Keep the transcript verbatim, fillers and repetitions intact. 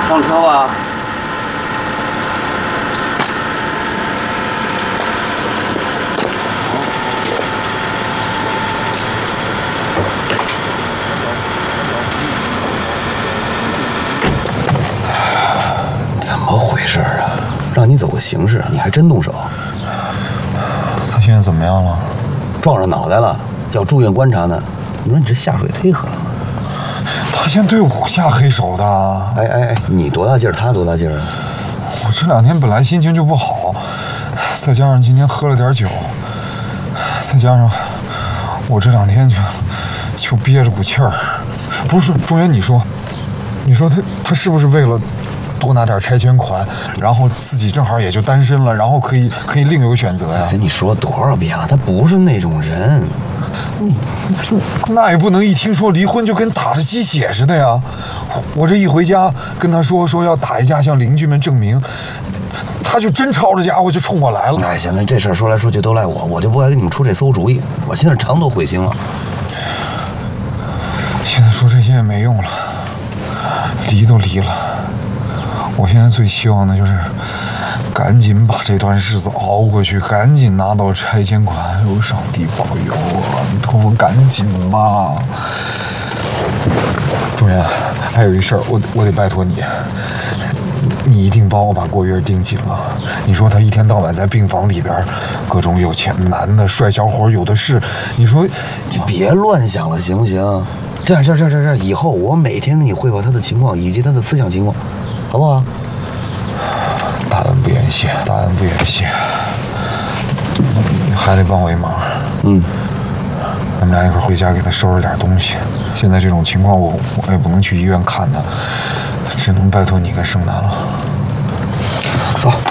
上车吧。 怎么回事啊？让你走个形式，你还真动手。 他现在怎么样了？ 撞上脑袋了，要住院观察呢。你说你这下手也忒狠了。 他先对我下黑手的。 哎哎哎，你多大劲儿，他多大劲儿啊？ 我这两天本来心情就不好，再加上今天喝了点酒，再加上我这两天就就憋着股气儿。不是，中原，你说，你说他他是不是为了多拿点拆迁款，然后自己正好也就单身了，然后可以可以另有选择呀？ 跟你说多少遍了，他不是那种人。你那也不能一听说离婚就跟打着鸡血似的呀！我这一回家跟他说说要打一架向邻居们证明，他就真抄着家伙就冲我来了。 哎，行了，这事儿说来说去都赖我，我就不该给你们出这馊主意。我现在肠都悔青了。 现在说这些也没用了，离都离了。我现在最希望的就是赶紧把这段日子熬过去，赶紧拿到拆迁款。有上帝保佑啊！你托我赶紧吧。中原，还有一事儿，我我得拜托你，你一定帮我把郭月盯紧了。你说他一天到晚在病房里边，各种有钱男的、帅小伙有的是。你说， 就别乱想了，行不行？这样这样这样这样，以后我每天给你汇报他的情况以及他的思想情况，好不好？ 大恩不言谢，大恩不言谢。你还得帮我一忙。 嗯， 咱们俩一会儿回家给他收拾点东西。现在这种情况我，我我也不能去医院看他，只能拜托你跟盛楠了。 走。